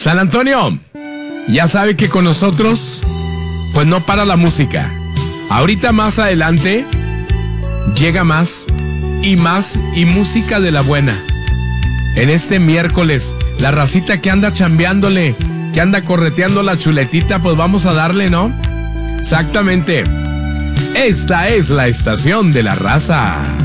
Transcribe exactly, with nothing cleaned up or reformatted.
San Antonio, ya sabe que con nosotros, pues no para la música. Ahorita más adelante, llega más y más y música de la buena. En este miércoles, la racita que anda chambeándole, que anda correteando la chuletita, pues vamos a darle, ¿no? Exactamente. Esta es la estación de la raza.